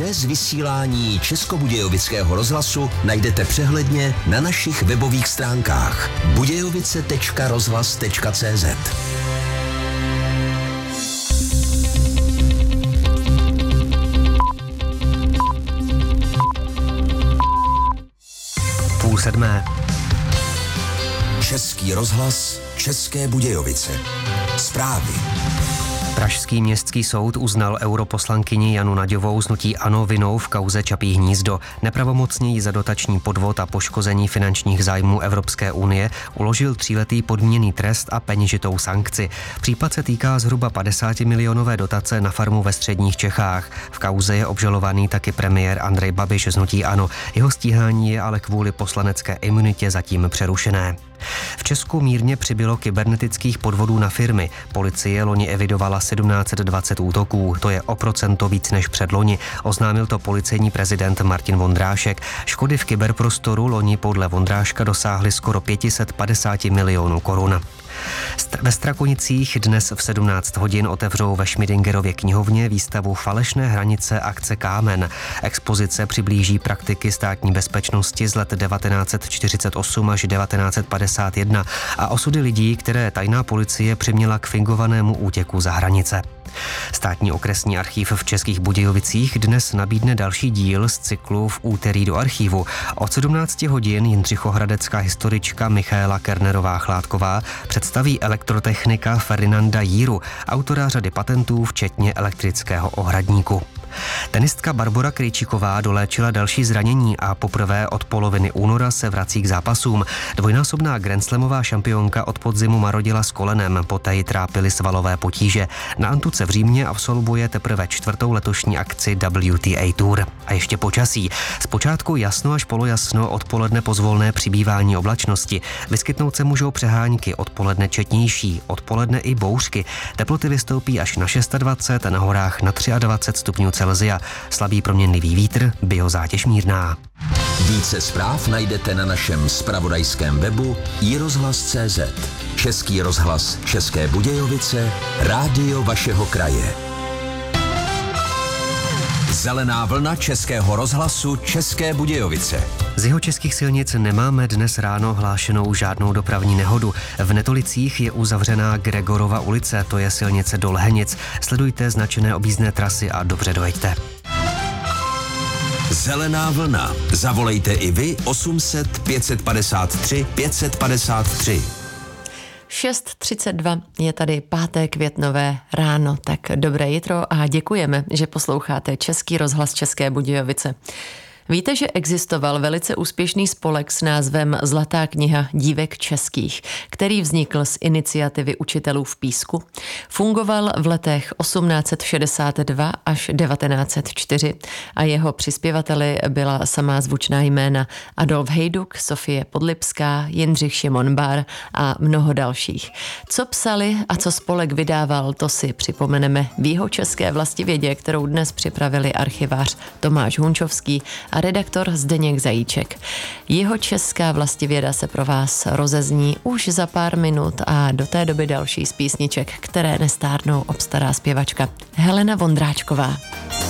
Vše z vysílání Českobudějovického rozhlasu najdete přehledně na našich webových stránkách budějovice.rozhlas.cz. Půl sedmé. Český rozhlas, České Budějovice. Zprávy. Pražský městský soud uznal europoslankyni Janu Naďovou z hnutí ANO vinou v kauze Čapí hnízdo. Nepravomocně jí za dotační podvod a poškození finančních zájmů Evropské unie uložil 3letý podmíněný trest a peněžitou sankci. Případ se týká zhruba 50-milionové dotace na farmu ve středních Čechách. V kauze je obžalovaný taky premiér Andrej Babiš z hnutí ANO. Jeho stíhání je ale kvůli poslanecké imunitě zatím přerušené. V Česku mírně přibylo kybernetických podvodů na firmy. Policie loni evidovala 1720 útoků, to je o procento víc než předloni, oznámil to policejní prezident Martin Vondrášek. Škody v kyberprostoru loni podle Vondráška dosáhly skoro 550 milionů korun. Ve Strakonicích dnes v 17 hodin otevřou ve Šmidingerově knihovně výstavu Falešné hranice akce Kámen. Expozice přiblíží praktiky státní bezpečnosti z let 1948 až 1951 a osudy lidí, které tajná policie přiměla k fingovanému útěku za hranice. Státní okresní archív v Českých Budějovicích dnes nabídne další díl z cyklu V úterý do archívu. Od 17 hodin jindřichohradecká historička Michaela Kernerová-Chládková představí elektrotechnika Ferdinanda Jíru, autora řady patentů, včetně elektrického ohradníku. Tenistka Barbora Krejčíková doléčila další zranění a poprvé od poloviny února se vrací k zápasům. Dvojnásobná grandslamová šampionka od podzimu marodila s kolenem, poté ji trápily svalové potíže. Na Antuce v Římě absolvuje teprve 4. letošní akci WTA Tour. A ještě počasí. Zpočátku jasno až polojasno, odpoledne pozvolné přibývání oblačnosti. Vyskytnout se můžou přehánky, odpoledne četnější, odpoledne i bouřky. Teploty vystoupí až na 26 a na horách na 23 stupňů Celsia. Slabý proměnlivý vítr, biozátěž mírná. Více zpráv najdete na našem zpravodajském webu iRozhlas.cz. Český rozhlas České Budějovice, rádio vašeho kraje. Zelená vlna Českého rozhlasu České Budějovice. Z jihočeských silnic nemáme dnes ráno hlášenou žádnou dopravní nehodu. V Netolicích je uzavřená Gregorova ulice, to je silnice do Lhenic. Sledujte značené objízdné trasy a dobře dojeďte. Zelená vlna. Zavolejte i vy 800 553 553. 6:32 je tady 5. květnové ráno, tak dobré jitro a děkujeme, že posloucháte Český rozhlas České Budějovice. Víte, že existoval velice úspěšný spolek s názvem Zlatá kniha dívek českých, který vznikl z iniciativy učitelů v Písku. Fungoval v letech 1862 až 1904 a jeho přispěvateli byla samá zvučná jména Adolf Hejduk, Sofie Podlipská, Jindřich Šimon Bar a mnoho dalších. Co psali a co spolek vydával, to si připomeneme v jihočeské vlastivědě, kterou dnes připravili archivář Tomáš Hunčovský a redaktor Zdeněk Zajíček. Jihočeská vlastivěda se pro vás rozezní už za pár minut a do té doby další z písniček, které nestárnou, obstará zpěvačka Helena Vondráčková.